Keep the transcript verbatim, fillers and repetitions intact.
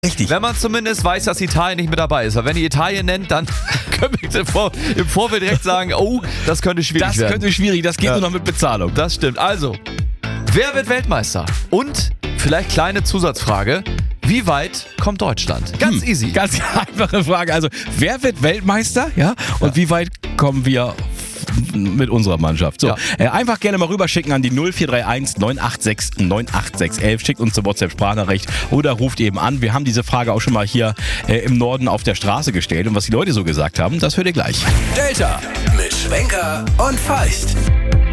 Richtig. Wenn man zumindest weiß, dass Italien nicht mit dabei ist. Weil wenn ihr Italien nennt, dann können wir im, Vor- im Vorfeld direkt sagen, oh, das könnte schwierig Das werden. könnte schwierig, das geht Ja. nur noch mit Bezahlung. Das stimmt. Also, wer wird Weltmeister? Und vielleicht kleine Zusatzfrage, wie weit kommt Deutschland? Ganz Hm, easy. Ganz einfache Frage. Also, wer wird Weltmeister? Ja. Und Ja. wie weit kommen wir mit unserer Mannschaft? So, Ja. äh, einfach gerne mal rüberschicken an die null vier drei eins neun acht sechs neun acht sechs eins eins. Schickt uns eine WhatsApp-Sprachnachricht oder ruft eben an. Wir haben diese Frage auch schon mal hier äh, im Norden auf der Straße gestellt. Und was die Leute so gesagt haben, das hört ihr gleich. Delta mit Schwenker und Feist.